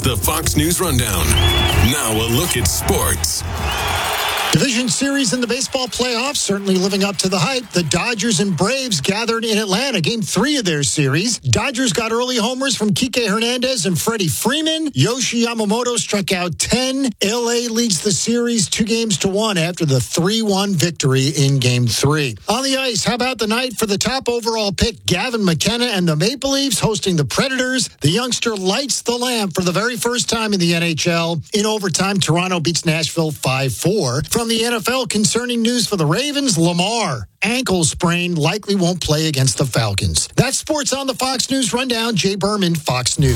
is the Fox News Rundown. Now a look at sports. Division series in the baseball playoffs certainly living up to the hype. The Dodgers and Braves gathered in Atlanta, game 3 of their series. Dodgers got early homers from Kike Hernandez and Freddie Freeman. Yoshi Yamamoto struck out 10. LA leads the series 2-1 after the 3-1 victory in game 3. On the ice, how about the night for the top overall pick, Gavin McKenna and the Maple Leafs hosting the Predators. The youngster lights the lamp for the very first time in the NHL. In overtime, Toronto beats Nashville 5-4. From the NFL, concerning news for the Ravens, Lamar, ankle sprain, likely won't play against the Falcons. That's sports on the Fox News Rundown. Jay Berman, Fox News.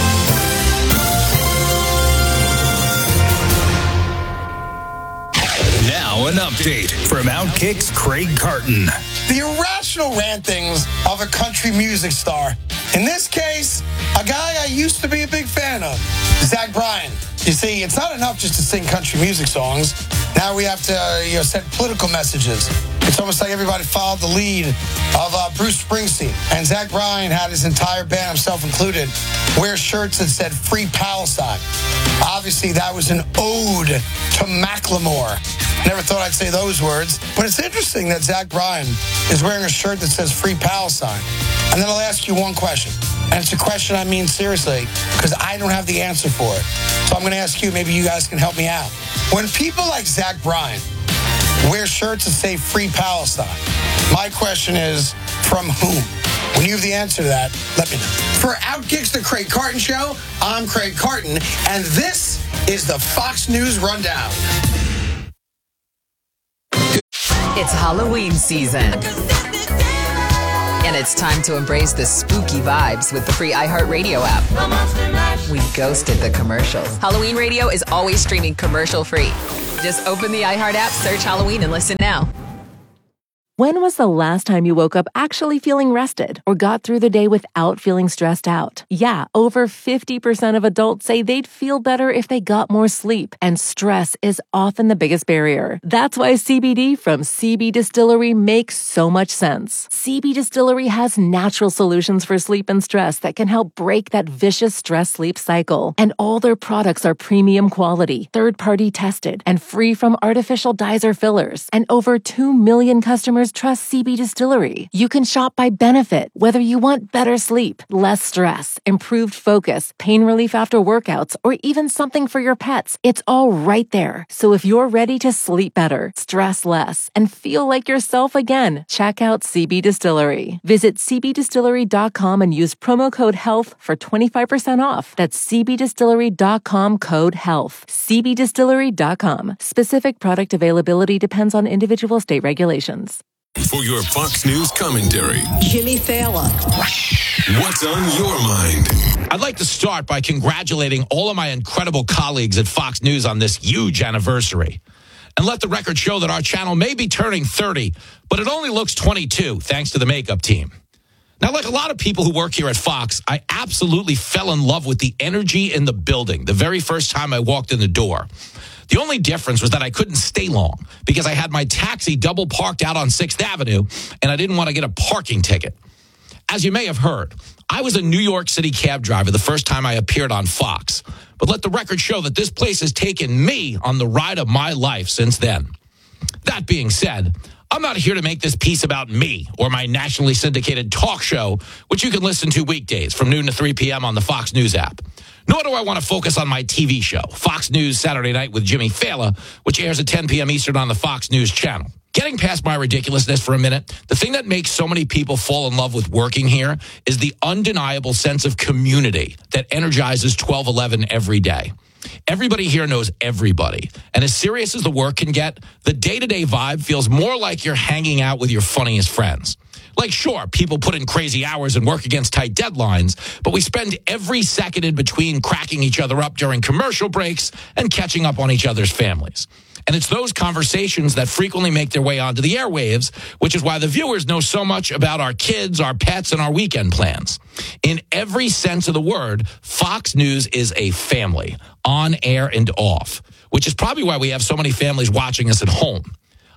Now an update from Outkick's Craig Carton. The irrational rantings of a country music star. In this case, a guy I used to be a big fan of, Zach Bryan. You see, it's not enough just to sing country music songs. Now we have to send political messages. It's almost like everybody followed the lead of Bruce Springsteen. And Zach Bryan had his entire band, himself included, wear shirts that said Free Palestine. Obviously, that was an ode to Macklemore. Never thought I'd say those words. But it's interesting that Zach Bryan is wearing a shirt that says Free Palestine. And then I'll ask you one question. And it's a question I mean seriously, because I don't have the answer for it. So I'm going to ask you, maybe you guys can help me out. When people like Zach Bryan wear shirts that say Free Palestine, my question is, from whom? When you have the answer to that, let me know. For Outkick's The Craig Carton Show, I'm Craig Carton, and this is the Fox News Rundown. It's Halloween season. And it's time to embrace the spooky vibes with the free iHeartRadio app. We ghosted the commercials. Halloween Radio is always streaming commercial-free. Just open the iHeart app, search Halloween, and listen now. When was the last time you woke up actually feeling rested or got through the day without feeling stressed out? Yeah, over 50% of adults say they'd feel better if they got more sleep, and stress is often the biggest barrier. That's why CBD from CB Distillery makes so much sense. CB Distillery has natural solutions for sleep and stress that can help break that vicious stress-sleep cycle. And all their products are premium quality, third-party tested, and free from artificial dyes or fillers. And over 2 million customers trust CB Distillery. You can shop by benefit, whether you want better sleep, less stress, improved focus, pain relief after workouts, or even something for your pets. It's all right there. So if you're ready to sleep better, stress less, and feel like yourself again, check out CB Distillery. Visit cbdistillery.com and use promo code HEALTH for 25% off. That's cbdistillery.com, code HEALTH. cbdistillery.com. Specific product availability depends on individual state regulations. For your Fox News commentary, Jimmy Fallon. What's on your mind? I'd like to start by congratulating all of my incredible colleagues at Fox News on this huge anniversary. And let the record show that our channel may be turning 30, but it only looks 22 thanks to the makeup team. Now, like a lot of people who work here at Fox, I absolutely fell in love with the energy in the building the very first time I walked in the door. The only difference was that I couldn't stay long because I had my taxi double parked out on 6th Avenue and I didn't want to get a parking ticket. As you may have heard, I was a New York City cab driver the first time I appeared on Fox. But let the record show that this place has taken me on the ride of my life since then. That being said, I'm not here to make this piece about me or my nationally syndicated talk show, which you can listen to weekdays from noon to 3 p.m. on the Fox News app. Nor do I want to focus on my TV show, Fox News Saturday Night with Jimmy Fallon, which airs at 10 p.m. Eastern on the Fox News channel. Getting past my ridiculousness for a minute, the thing that makes so many people fall in love with working here is the undeniable sense of community that energizes 1211 every day. Everybody here knows everybody. And as serious as the work can get, the day-to-day vibe feels more like you're hanging out with your funniest friends. Like, sure, people put in crazy hours and work against tight deadlines, but we spend every second in between cracking each other up during commercial breaks and catching up on each other's families. And it's those conversations that frequently make their way onto the airwaves, which is why the viewers know so much about our kids, our pets, and our weekend plans. In every sense of the word, Fox News is a family, on air and off, which is probably why we have so many families watching us at home.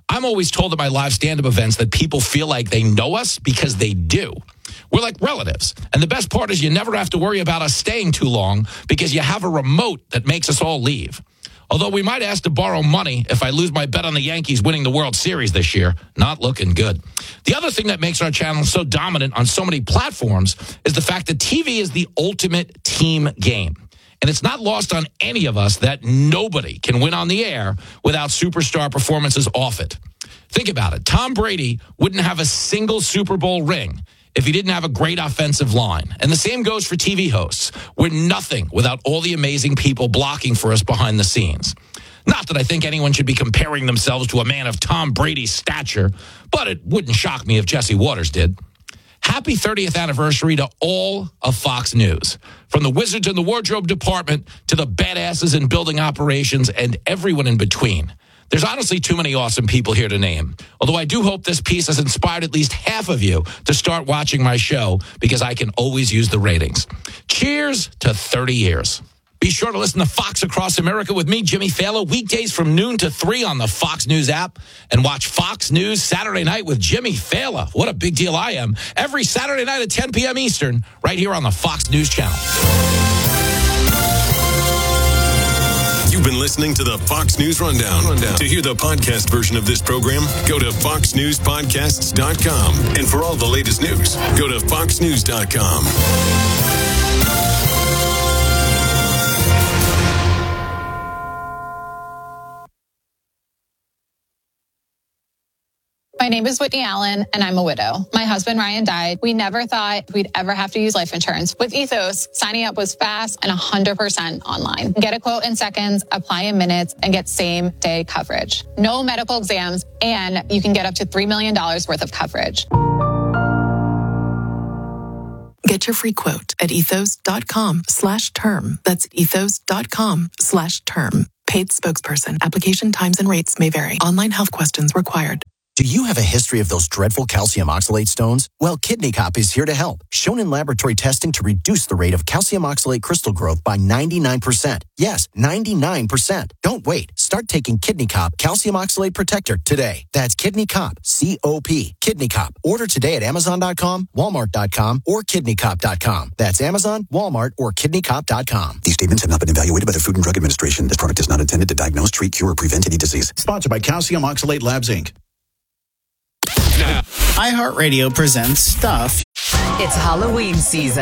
I'm always told at my live stand-up events that people feel like they know us because they do. We're like relatives. And the best part is you never have to worry about us staying too long because you have a remote that makes us all leave. Although we might ask to borrow money if I lose my bet on the Yankees winning the World Series this year. Not looking good. The other thing that makes our channel so dominant on so many platforms is the fact that TV is the ultimate team game. And it's not lost on any of us that nobody can win on the air without superstar performances off it. Think about it. Tom Brady wouldn't have a single Super Bowl ring if he didn't have a great offensive line. And the same goes for TV hosts. We're nothing without all the amazing people blocking for us behind the scenes. Not that I think anyone should be comparing themselves to a man of Tom Brady's stature, but it wouldn't shock me if Jesse Waters did. Happy 30th anniversary to all of Fox News. From the wizards in the wardrobe department to the badasses in building operations and everyone in between. There's honestly too many awesome people here to name. Although I do hope this piece has inspired at least half of you to start watching my show because I can always use the ratings. Cheers to 30 years. Be sure to listen to Fox Across America with me, Jimmy Fallon, weekdays from noon to 3 on the Fox News app. And watch Fox News Saturday Night with Jimmy Fallon. What a big deal I am. Every Saturday night at 10 p.m. Eastern, right here on the Fox News channel. You've been listening to the Fox News Rundown. To hear the podcast version of this program, go to foxnewspodcasts.com. And for all the latest news, go to foxnews.com. My name is Whitney Allen, and I'm a widow. My husband, Ryan, died. We never thought we'd ever have to use life insurance. With Ethos, signing up was fast and 100% online. Get a quote in seconds, apply in minutes, and get same-day coverage. No medical exams, and you can get up to $3 million worth of coverage. Get your free quote at ethos.com/term. That's ethos.com/term. Paid spokesperson. Application times and rates may vary. Online health questions required. Do you have a history of those dreadful calcium oxalate stones? Well, Kidney Cop is here to help. Shown in laboratory testing to reduce the rate of calcium oxalate crystal growth by 99%. Yes, 99%. Don't wait. Start taking Kidney Cop Calcium Oxalate Protector today. That's Kidney Cop, C-O-P, Kidney Cop. Order today at Amazon.com, Walmart.com, or KidneyCop.com. That's Amazon, Walmart, or KidneyCop.com. These statements have not been evaluated by the Food and Drug Administration. This product is not intended to diagnose, treat, cure, or prevent any disease. Sponsored by Calcium Oxalate Labs, Inc. iHeartRadio presents Stuff. It's Halloween season.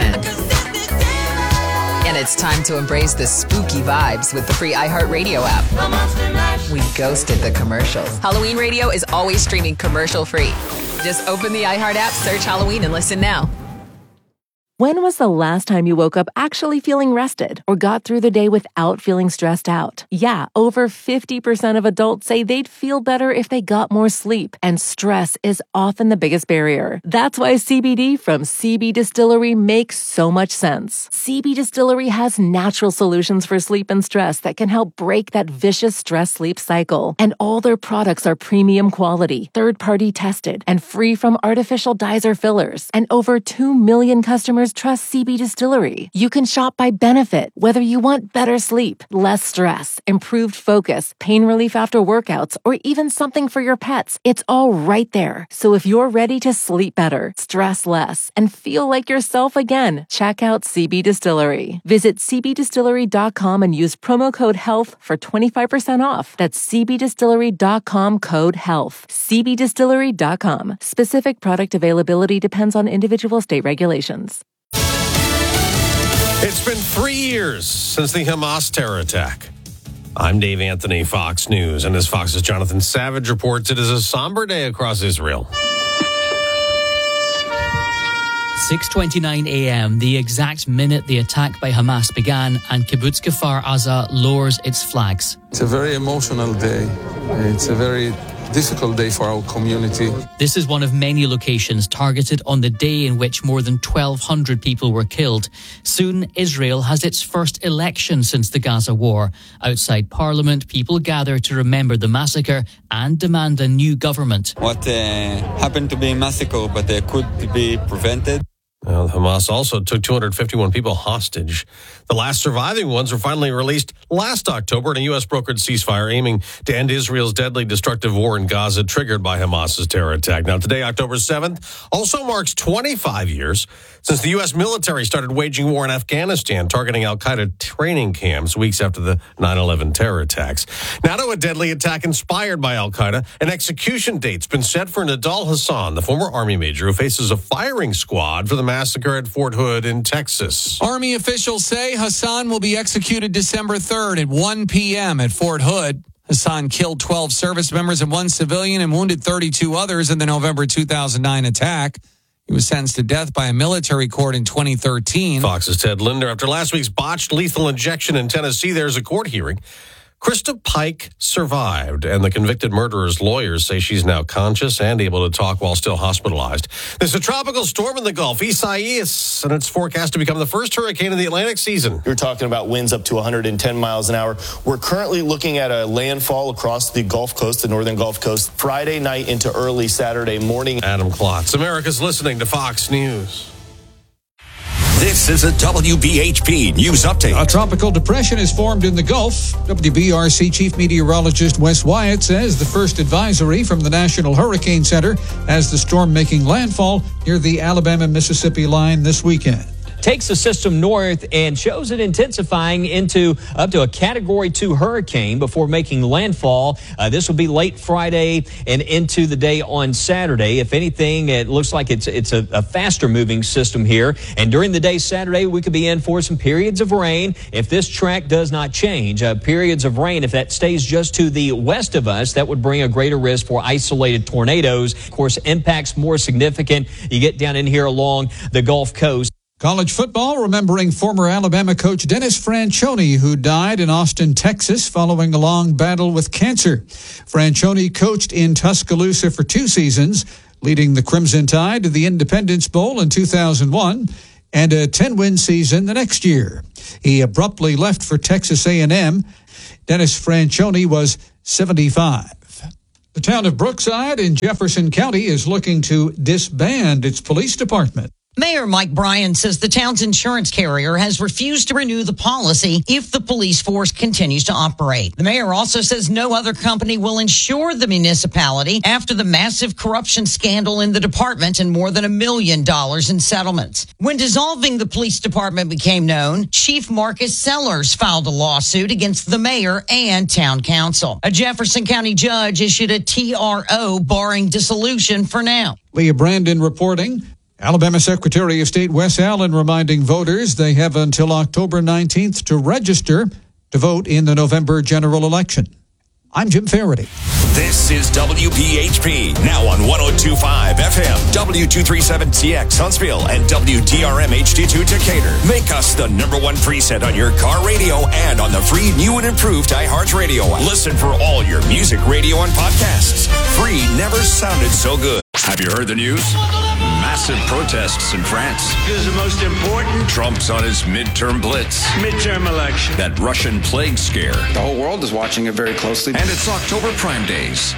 And it's time to embrace the spooky vibes with the free iHeartRadio app. We ghosted the commercials. Halloween Radio is always streaming commercial-free. Just open the iHeart app, search Halloween, and listen now. When was the last time you woke up actually feeling rested or got through the day without feeling stressed out? Yeah, over 50% of adults say they'd feel better if they got more sleep, and stress is often the biggest barrier. That's why CBD from CB Distillery makes so much sense. CB Distillery has natural solutions for sleep and stress that can help break that vicious stress-sleep cycle. And all their products are premium quality, third-party tested, and free from artificial dyes or fillers. And over 2 million customers trust CB Distillery. You can shop by benefit, whether you want better sleep, less stress, improved focus, pain relief after workouts, or even something for your pets. It's all right there. So if you're ready to sleep better, stress less, and feel like yourself again, check out CB Distillery. Visit cbdistillery.com and use promo code HEALTH for 25% off. That's cbdistillery.com code HEALTH. cbdistillery.com. Specific product availability depends on individual state regulations. It's been 3 years since the Hamas terror attack. I'm Dave Anthony, Fox News, and as Fox's Jonathan Savage reports, it is a somber day across Israel. 6:29 a.m., the exact minute the attack by Hamas began, and Kibbutz Kfar Aza lowers its flags. It's a very emotional day. It's a very difficult day for our community. This is one of many locations targeted on the day in which more than 1,200 people were killed. Soon, Israel has its first election since the Gaza war. Outside Parliament, people gather to remember the massacre and demand a new government. What happened to be a massacre, but could be prevented. Well, Hamas also took 251 people hostage. The last surviving ones were finally released last October in a U.S. brokered ceasefire aiming to end Israel's deadly destructive war in Gaza triggered by Hamas's terror attack. Now, today, October 7th, also marks 25 years since the U.S. military started waging war in Afghanistan, targeting al-Qaeda training camps weeks after the 9/11 terror attacks. Now to a deadly attack inspired by al-Qaeda. An execution date's been set for Nidal Hassan, the former Army major who faces a firing squad for the massacre at Fort Hood in Texas. Army officials say Hassan will be executed December 3rd at 1 p.m. at Fort Hood. Hassan killed 12 service members and 1 civilian and wounded 32 others in the November 2009 attack. He was sentenced to death by a military court in 2013. Fox's Ted Linder. After last week's botched lethal injection in Tennessee, there's a court hearing. Krista Pike survived, and the convicted murderer's lawyers say she's now conscious and able to talk while still hospitalized. There's a tropical storm in the Gulf, Isaias, and it's forecast to become the first hurricane in the Atlantic season. You're talking about winds up to 110 miles an hour. We're currently looking at a landfall across the Gulf Coast, the northern Gulf Coast, Friday night into early Saturday morning. Adam Klotz, America's listening to Fox News. This is a WBHP News Update. A tropical depression is formed in the Gulf. WBRC Chief Meteorologist Wes Wyatt says the first advisory from the National Hurricane Center has the storm making landfall near the Alabama-Mississippi line this weekend. Takes the system north and shows it intensifying into up to a Category 2 hurricane before making landfall. This will be late Friday and into the day on Saturday. If anything, it looks like it's a faster moving system here. And during the day Saturday, we could be in for some periods of rain. If this track does not change, periods of rain, if that stays just to the west of us, that would bring a greater risk for isolated tornadoes. Of course, impacts more significant. You get down in here along the Gulf Coast. College football, remembering former Alabama coach Dennis Franchione, who died in Austin, Texas, following a long battle with cancer. Franchione coached in Tuscaloosa for 2 seasons, leading the Crimson Tide to the Independence Bowl in 2001 and a 10-win season the next year. He abruptly left for Texas A&M. Dennis Franchione was 75. The town of Brookside in Jefferson County is looking to disband its police department. Mayor Mike Bryan says the town's insurance carrier has refused to renew the policy if the police force continues to operate. The mayor also says no other company will insure the municipality after the massive corruption scandal in the department and more than $1 million in settlements. When dissolving the police department became known, Chief Marcus Sellers filed a lawsuit against the mayor and town council. A Jefferson County judge issued a TRO barring dissolution for now. Leah Brandon reporting. Alabama Secretary of State Wes Allen reminding voters they have until October 19th to register to vote in the November general election. I'm Jim Faraday. This is WBHP, now on 102.5 FM, W237TX Huntsville, and WDRM HD2 Decatur. Make us the #1 preset on your car radio and on the free new and improved iHeartRadio app. Listen for all your music, radio, and podcasts. Free never sounded so good. Have you heard the news? Massive protests in France. This is the most important. Trump's on his midterm blitz. Midterm election. That Russian plague scare. The whole world is watching it very closely. And it's October Prime Days.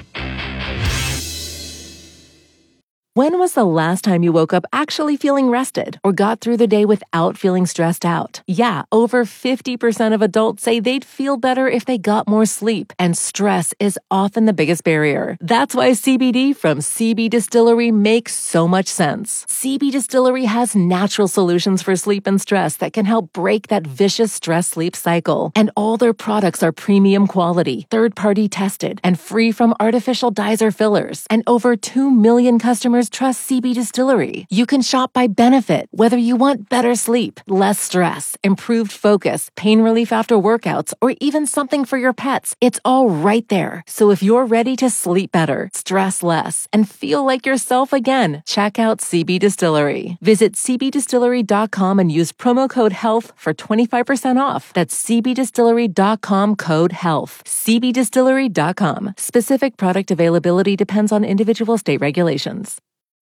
When was the last time you woke up actually feeling rested or got through the day without feeling stressed out? Yeah, over 50% of adults say they'd feel better if they got more sleep, and stress is often the biggest barrier. That's why CBD from CB Distillery makes so much sense. CB Distillery has natural solutions for sleep and stress that can help break that vicious stress-sleep cycle. And all their products are premium quality, third-party tested, and free from artificial dyes or fillers. And over 2 million customers trust CB Distillery. You can shop by benefit, whether you want better sleep, less stress, improved focus, pain relief after workouts, or even something for your pets. It's all right there. So if you're ready to sleep better, stress less, and feel like yourself again, check out CB Distillery. Visit cbdistillery.com and use promo code HEALTH for 25% off. That's cbdistillery.com code HEALTH. cbdistillery.com. Specific product availability depends on individual state regulations.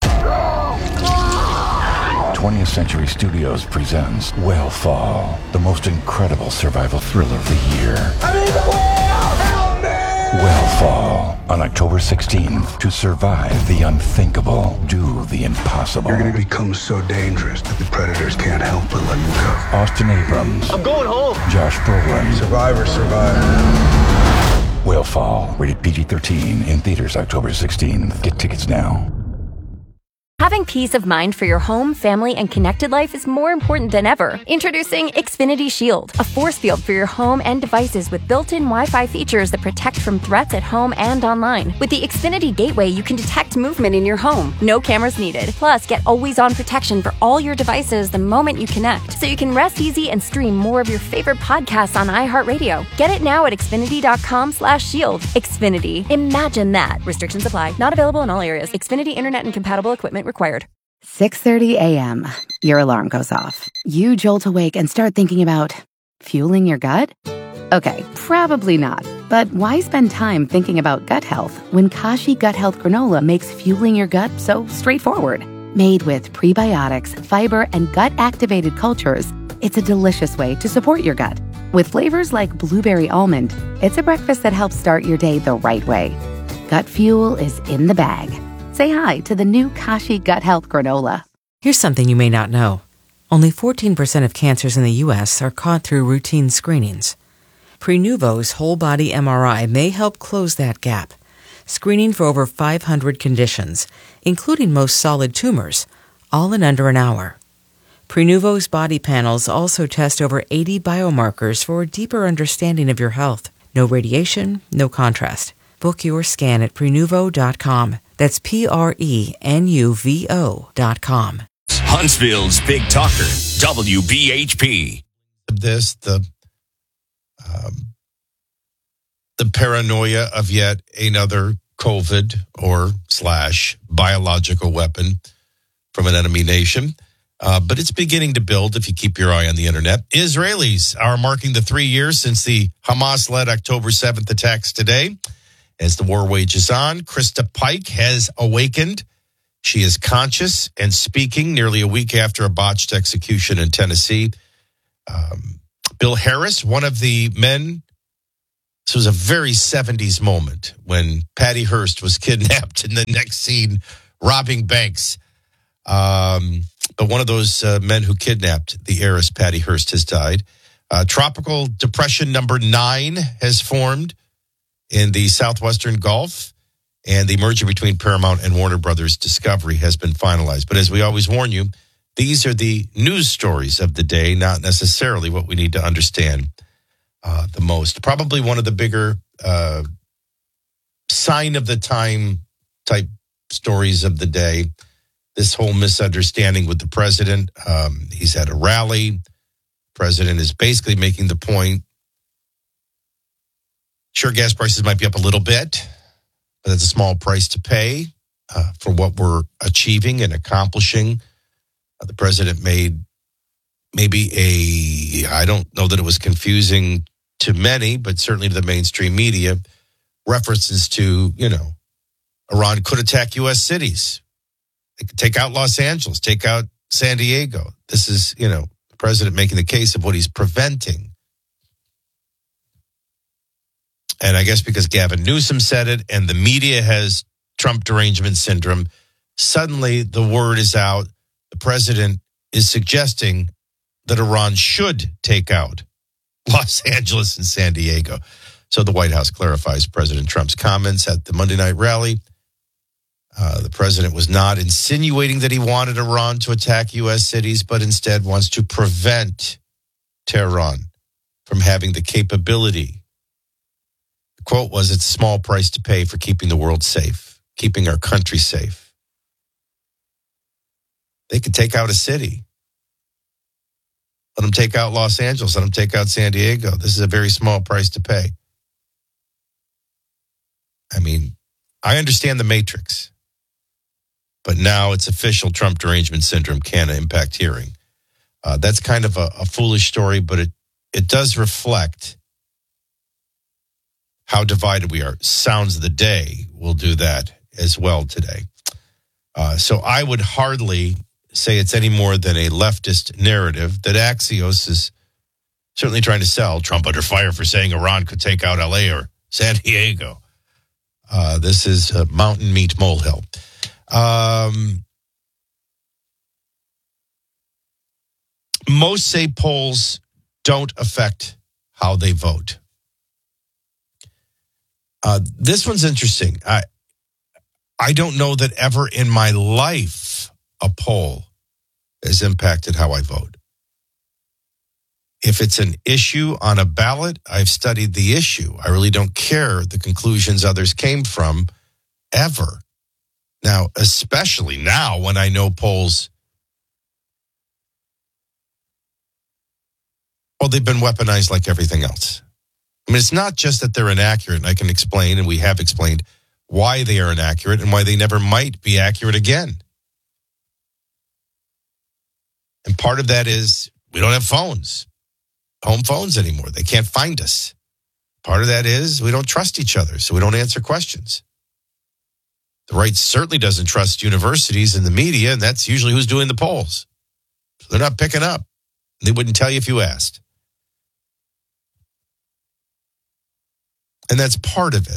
20th Century Studios presents Whale Fall, the most incredible survival thriller of the year. I'm in the whale! Help me! will fall on October 16th. To survive the unthinkable, do the impossible. You're going to become so dangerous that the predators can't help but let you go. Austin Abrams. I'm going home. Josh Brolin. Survivor. Will Fall. Rated PG-13. In theaters October 16th. Get tickets now. Having peace of mind for your home, family, and connected life is more important than ever. Introducing Xfinity Shield, a force field for your home and devices with built-in Wi-Fi features that protect from threats at home and online. With the Xfinity Gateway, you can detect movement in your home. No cameras needed. Plus, get always-on protection for all your devices the moment you connect, so you can rest easy and stream more of your favorite podcasts on iHeartRadio. Get it now at Xfinity.com/shield. Xfinity. Imagine that. Restrictions apply. Not available in all areas. Xfinity Internet and compatible equipment required. 6:30 a.m. Your alarm goes off. You jolt awake and start thinking about fueling your gut? Okay, probably not. But why spend time thinking about gut health when Kashi Gut Health Granola makes fueling your gut so straightforward? Made with prebiotics, fiber, and gut-activated cultures, it's a delicious way to support your gut. With flavors like blueberry almond, it's a breakfast that helps start your day the right way. Gut fuel is in the bag. Say hi to the new Kashi Gut Health Granola. Here's something you may not know. Only 14% of cancers in the U.S. are caught through routine screenings. Prenuvo's whole-body MRI may help close that gap, screening for over 500 conditions, including most solid tumors, all in under an hour. Prenuvo's body panels also test over 80 biomarkers for a deeper understanding of your health. No radiation, no contrast. Book your scan at Prenuvo.com. That's Prenuvo.com. Huntsville's Big Talker, WBHP. The paranoia of yet another COVID or / biological weapon from an enemy nation. But it's beginning to build if you keep your eye on the internet. Israelis are marking the 3 years since the Hamas-led October 7th attacks today. As the war wages on, Krista Pike has awakened. She is conscious and speaking nearly a week after a botched execution in Tennessee. Bill Harris, one of the men, this was a very 70s moment when Patty Hearst was kidnapped in the next scene, robbing banks. But one of those men who kidnapped the heiress, Patty Hearst, has died. Tropical Depression number 9 has formed in the southwestern Gulf, and the merger between Paramount and Warner Brothers Discovery has been finalized. But as we always warn you, these are the news stories of the day, not necessarily what we need to understand the most. Probably one of the bigger sign of the time type stories of the day, this whole misunderstanding with the president. He's at a rally. The president is basically making the point, sure, gas prices might be up a little bit, but that's a small price to pay for what we're achieving and accomplishing. The president made maybe I don't know that it was confusing to many, but certainly to the mainstream media, references to, Iran could attack U.S. cities. They could take out Los Angeles, take out San Diego. This is, the president making the case of what he's preventing. And I guess because Gavin Newsom said it and the media has Trump derangement syndrome, suddenly the word is out. The president is suggesting that Iran should take out Los Angeles and San Diego. So the White House clarifies President Trump's comments at the Monday night rally. The president was not insinuating that he wanted Iran to attack U.S. cities, but instead wants to prevent Tehran from having the capability. The quote was, "It's a small price to pay for keeping the world safe, keeping our country safe." They could take out a city. Let them take out Los Angeles. Let them take out San Diego. This is a very small price to pay. I mean, I understand the matrix, but now it's official. Trump derangement syndrome can impact hearing. That's kind of a foolish story, but it does reflect how divided we are. Sounds of the day will do that as well today. So I would hardly say it's any more than a leftist narrative that Axios is certainly trying to sell. Trump under fire for saying Iran could take out LA or San Diego. This is Mountain Meat Molehill. Most say polls don't affect how they vote. This one's interesting. I don't know that ever in my life a poll has impacted how I vote. If it's an issue on a ballot, I've studied the issue. I really don't care the conclusions others came from ever. Now, especially now when I know polls, well, they've been weaponized like everything else. I mean, it's not just that they're inaccurate, and I can explain, and we have explained why they are inaccurate and why they never might be accurate again. And part of that is we don't have phones, home phones anymore. They can't find us. Part of that is we don't trust each other, so we don't answer questions. The right certainly doesn't trust universities and the media, and that's usually who's doing the polls. So they're not picking up. They wouldn't tell you if you asked. And that's part of it.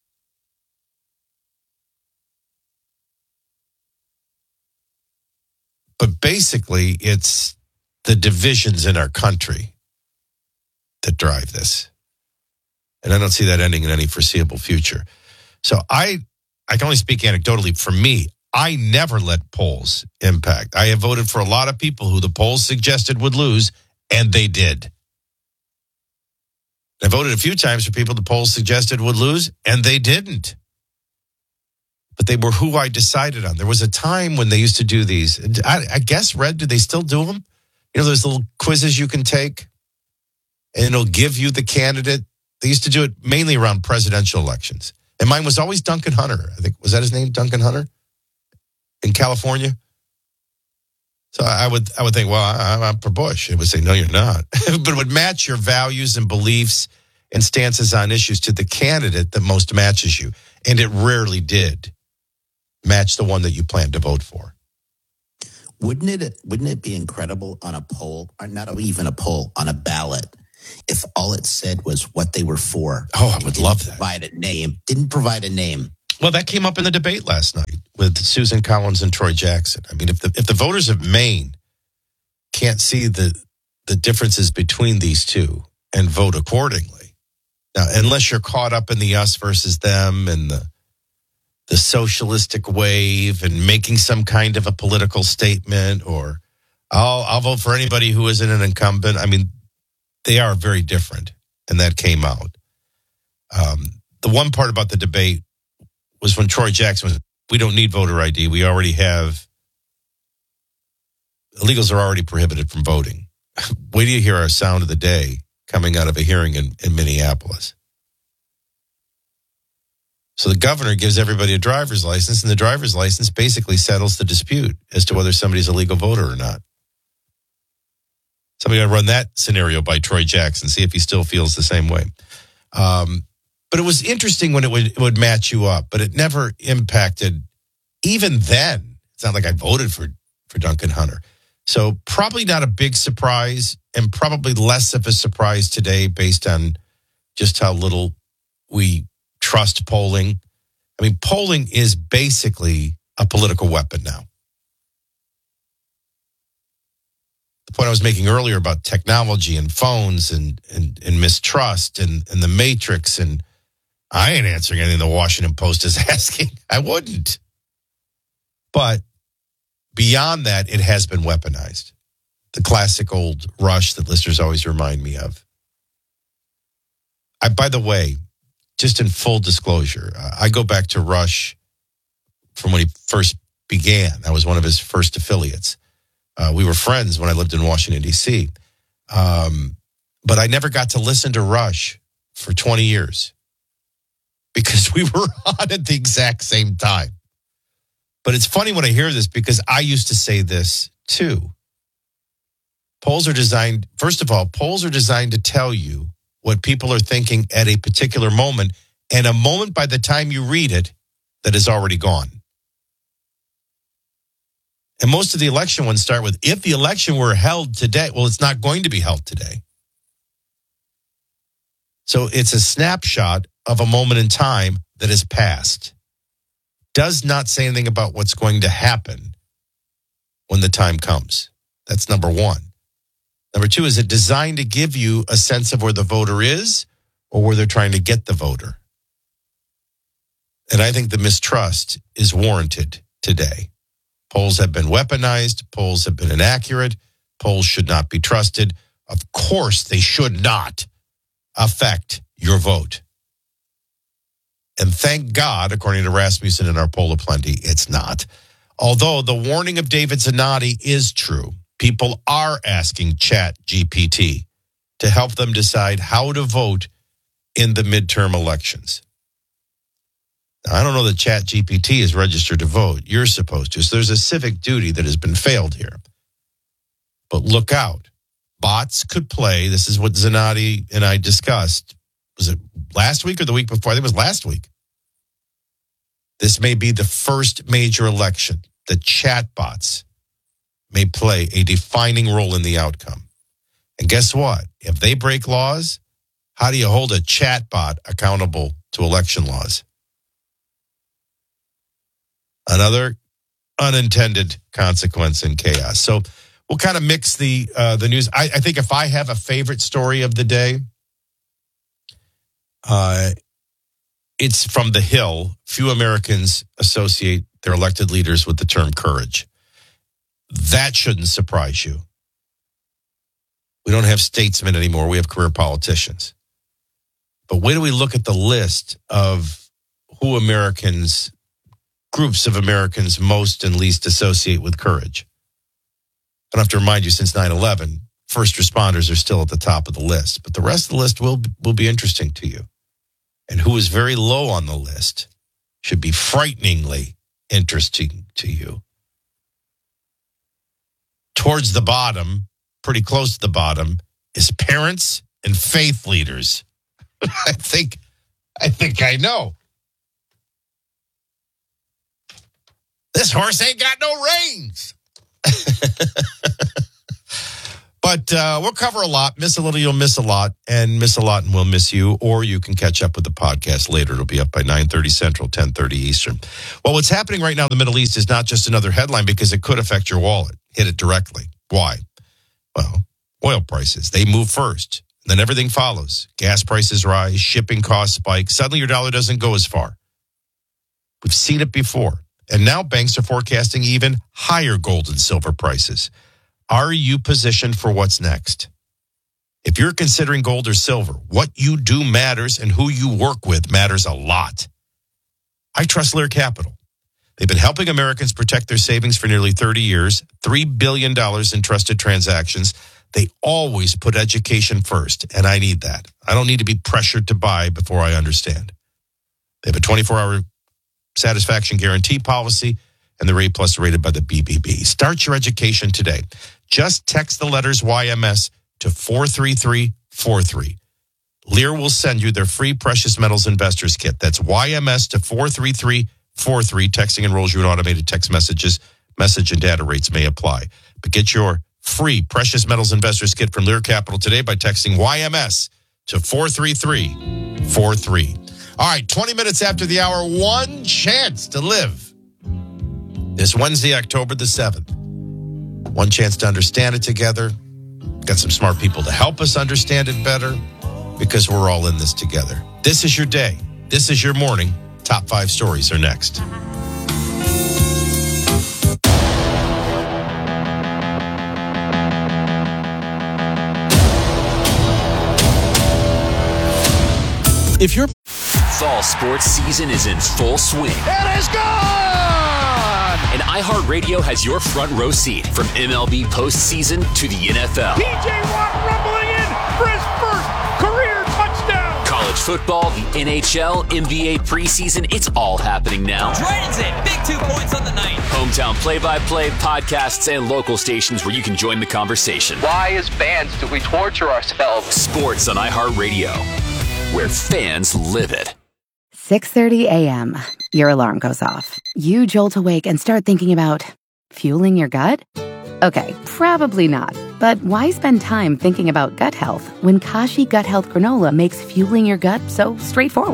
But basically, it's the divisions in our country that drive this. And I don't see that ending in any foreseeable future. So I can only speak anecdotally for me. I never let polls impact. I have voted for a lot of people who the polls suggested would lose, and they did. I voted a few times for people the polls suggested would lose, and they didn't. But they were who I decided on. There was a time when they used to do these. I guess, Red, do they still do them? You know, those little quizzes you can take, and it'll give you the candidate. They used to do it mainly around presidential elections. And mine was always Duncan Hunter. I think, was that his name, Duncan Hunter? In California? So I would think, well, I'm for Bush. It would say, no, you're not. But it would match your values and beliefs and stances on issues to the candidate that most matches you. And it rarely did match the one that you plan to vote for. Wouldn't it be incredible on a poll, or not even a poll, on a ballot, if all it said was what they were for? Oh, I would love that. Didn't provide a name. Well, that came up in the debate last night with Susan Collins and Troy Jackson. I mean, if the voters of Maine can't see the differences between these two and vote accordingly, now, unless you're caught up in the us versus them and the socialistic wave and making some kind of a political statement, or I'll vote for anybody who isn't an incumbent. I mean, they are very different, and that came out. The one part about the debate was when Troy Jackson was, we don't need voter ID. We already have, illegals are already prohibited from voting. Wait till you hear our sound of the day coming out of a hearing in Minneapolis. So the governor gives everybody a driver's license, and the driver's license basically settles the dispute as to whether somebody's a legal voter or not. Somebody ought to run that scenario by Troy Jackson, see if he still feels the same way. But it was interesting when it would match you up, but it never impacted. Even then, it's not like I voted for Duncan Hunter. So probably not a big surprise, and probably less of a surprise today based on just how little we trust polling. I mean, polling is basically a political weapon now. The point I was making earlier about technology and phones and mistrust and the matrix, and I ain't answering anything the Washington Post is asking. I wouldn't. But beyond that, it has been weaponized. The classic old Rush that listeners always remind me of. By the way, just in full disclosure, I go back to Rush from when he first began. I was one of his first affiliates. We were friends when I lived in Washington, D.C. But I never got to listen to Rush for 20 years because we were on at the exact same time. But it's funny when I hear this because I used to say this too. Polls are designed, first of all, polls are designed to tell you what people are thinking at a particular moment, and a moment by the time you read it that is already gone. And most of the election ones start with, if the election were held today, well, it's not going to be held today. So it's a snapshot of a moment in time that is past. Does not say anything about what's going to happen when the time comes. That's number one. Number two, is it designed to give you a sense of where the voter is or where they're trying to get the voter? And I think the mistrust is warranted today. Polls have been weaponized. Polls have been inaccurate. Polls should not be trusted. Of course, they should not affect your vote. And thank God, according to Rasmussen in our Poll of Plenty, it's not. Although the warning of David Zanotti is true. People are asking ChatGPT to help them decide how to vote in the midterm elections. Now, I don't know that ChatGPT is registered to vote. You're supposed to. So there's a civic duty that has been failed here. But look out. Bots could play. This is what Zanotti and I discussed. Was it last week or the week before? I think it was last week. This may be the first major election. The chatbots may play a defining role in the outcome. And guess what? If they break laws, how do you hold a chatbot accountable to election laws? Another unintended consequence in chaos. So we'll kind of mix the news. I think if I have a favorite story of the day, it's from The Hill. Few Americans associate their elected leaders with the term courage. That shouldn't surprise you. We don't have statesmen anymore. We have career politicians. But wait till we look at the list of who Americans, groups of Americans most and least associate with courage. I don't have to remind you, since 9/11, first responders are still at the top of the list. But the rest of the list will be interesting to you. And who is very low on the list should be frighteningly interesting to you. Towards the bottom, pretty close to the bottom, is parents and faith leaders. I think I know. This horse ain't got no reins. But we'll cover a lot. Miss a little, you'll miss a lot. And miss a lot and we'll miss you. Or you can catch up with the podcast later. It'll be up by 9:30 Central, 10:30 Eastern. Well, what's happening right now in the Middle East is not just another headline, because it could affect your wallet. Hit it directly. Why? Well, oil prices, they move first. Then everything follows. Gas prices rise, shipping costs spike. Suddenly your dollar doesn't go as far. We've seen it before. And now banks are forecasting even higher gold and silver prices. Are you positioned for what's next? If you're considering gold or silver, what you do matters, and who you work with matters a lot. I trust Lear Capital. They've been helping Americans protect their savings for nearly 30 years, $3 billion in trusted transactions. They always put education first, and I need that. I don't need to be pressured to buy before I understand. They have a 24-hour satisfaction guarantee policy, and they're A+ rated by the BBB. Start your education today. Just text the letters YMS to 43343. Lear will send you their free Precious Metals Investors Kit. That's YMS to 43343. Texting enrolls you in automated text messages. Message and data rates may apply. But get your free Precious Metals Investors Kit from Lear Capital today by texting YMS to 43343. All right, 20 minutes after the hour, one chance to live. This Wednesday, October the 7th. One chance to understand it together. Got some smart people to help us understand it better, because we're all in this together. This is your day. This is your morning. Top 5 stories are next. If your fall sports season is in full swing, It is gone! and iHeartRadio has your front row seat from MLB postseason to the NFL. P.J. Watt rumbling in for his first career touchdown. College football, the NHL, NBA preseason, it's all happening now. Dragons in, big 2 points on the night. Hometown play-by-play, podcasts, and local stations where you can join the conversation. Why, as fans, do we torture ourselves? Sports on iHeartRadio, where fans live it. 6:30 a.m. Your alarm goes off. You jolt awake and start thinking about fueling your gut? Okay, probably not. But why spend time thinking about gut health when Kashi Gut Health Granola makes fueling your gut so straightforward?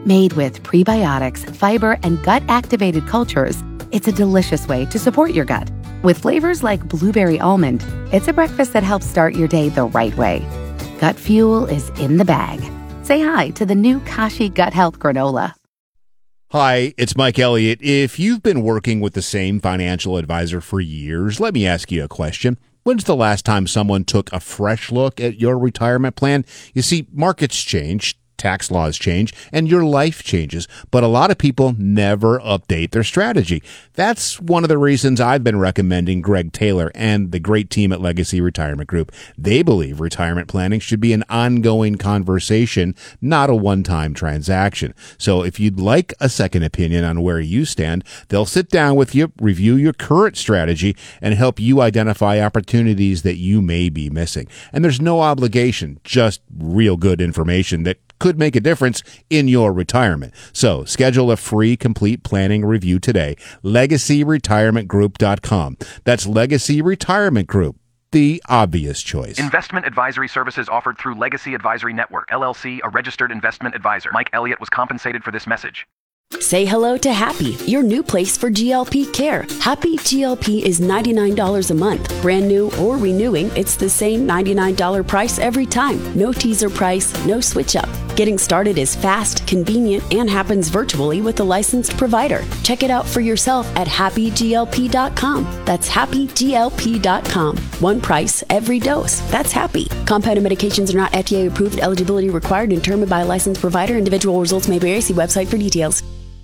Made with prebiotics, fiber, and gut-activated cultures, it's a delicious way to support your gut. With flavors like blueberry almond, it's a breakfast that helps start your day the right way. Gut Fuel is in the bag. Say hi to the new Kashi Gut Health Granola. Hi, it's Mike Elliott. If you've been working with the same financial advisor for years, let me ask you a question. When's the last time someone took a fresh look at your retirement plan? You see, markets change, tax laws change, and your life changes, but a lot of people never update their strategy. That's one of the reasons I've been recommending Greg Taylor and the great team at Legacy Retirement Group. They believe retirement planning should be an ongoing conversation, not a one-time transaction. So if you'd like a second opinion on where you stand, they'll sit down with you, review your current strategy, and help you identify opportunities that you may be missing. And there's no obligation, just real good information that could make a difference in your retirement. So schedule a free complete planning review today. LegacyRetirementGroup.com. That's Legacy Retirement Group, the obvious choice. Investment advisory services offered through Legacy Advisory Network, LLC, a registered investment advisor. Mike Elliott was compensated for this message. Say hello to Happy, your new place for GLP care. Happy GLP is $99 a month. Brand new or renewing, it's the same $99 price every time. No teaser price, no switch up. Getting started is fast, convenient, and happens virtually with a licensed provider. Check it out for yourself at happyglp.com. That's happyglp.com. One price, every dose. That's Happy. Compounded medications are not FDA approved. Eligibility required and determined by a licensed provider. Individual results may vary. See website for details.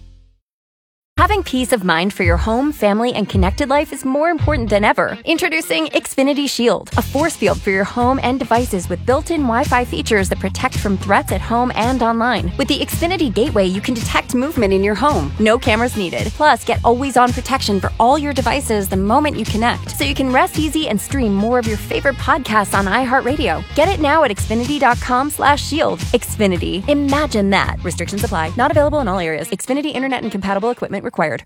Having peace of mind for your home, family, and connected life is more important than ever. Introducing Xfinity Shield, a force field for your home and devices with built-in Wi-Fi features that protect from threats at home and online. With the Xfinity Gateway, you can detect movement in your home. No cameras needed. Plus, get always-on protection for all your devices the moment you connect, so you can rest easy and stream more of your favorite podcasts on iHeartRadio. Get it now at Xfinity.com/shield. Xfinity. Imagine that. Restrictions apply. Not available in all areas. Xfinity Internet and compatible equipment required.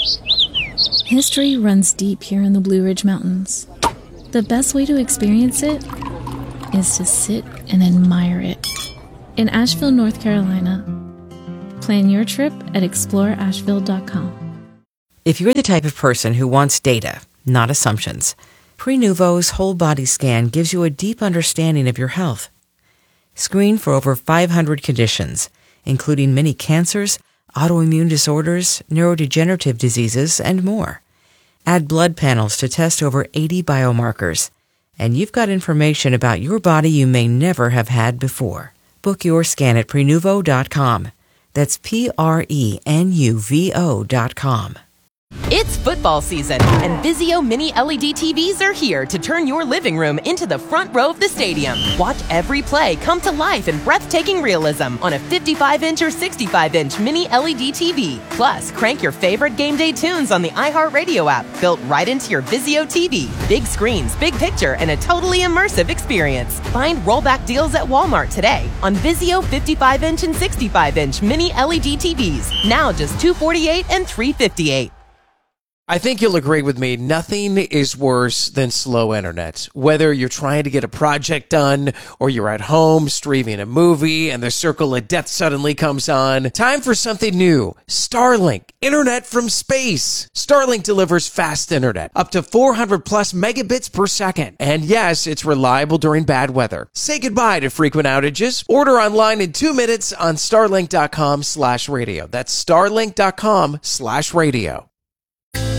History runs deep here in the Blue Ridge Mountains. The best way to experience it is to sit and admire it. In Asheville, North Carolina. Plan your trip at exploreasheville.com. If you're the type of person who wants data, not assumptions, Prenuvo's whole body scan gives you a deep understanding of your health. Screen for over 500 conditions, including many cancers, autoimmune disorders, neurodegenerative diseases, and more. Add blood panels to test over 80 biomarkers, and you've got information about your body you may never have had before. Book your scan at Prenuvo.com. That's Prenuvo.com. It's football season, and Vizio Mini LED TVs are here to turn your living room into the front row of the stadium. Watch every play come to life in breathtaking realism on a 55-inch or 65-inch Mini LED TV. Plus, crank your favorite game day tunes on the iHeartRadio app, built right into your Vizio TV. Big screens, big picture, and a totally immersive experience. Find rollback deals at Walmart today on Vizio 55-inch and 65-inch Mini LED TVs. Now just $248 and $358. I think you'll agree with me, nothing is worse than slow internet. Whether you're trying to get a project done or you're at home streaming a movie and the circle of death suddenly comes on, time for something new. Starlink, internet from space. Starlink delivers fast internet, up to 400 plus megabits per second. And yes, it's reliable during bad weather. Say goodbye to frequent outages. Order online in 2 minutes on starlink.com/radio. That's starlink.com/radio.